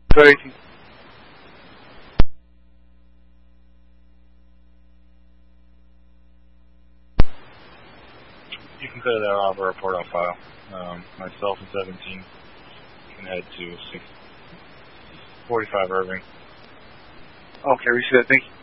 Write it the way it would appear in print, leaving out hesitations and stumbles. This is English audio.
Go 18. You can clear that off a report on file. Myself and 17 can head to 645 Irving. Okay, we see that. Thank you.